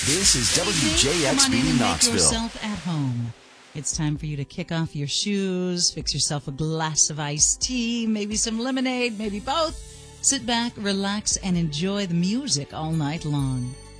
This is Come on in WJXB and make Knoxville. yourself at home. It's time for you to kick off your shoes, fix yourself a glass of iced tea, maybe some lemonade, maybe both. Sit back, relax, and enjoy the music all night long.